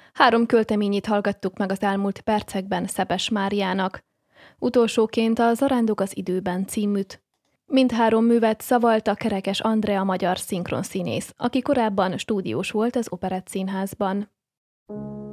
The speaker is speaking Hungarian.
3 költeményét hallgattuk meg az elmúlt percekben Szepes Máriának. Utolsóként a Zarándok az időben címűt. Mindhárom művet szavalta Kerekes Andrea magyar szinkronszínész, aki korábban stúdiós volt az Operettszínházban.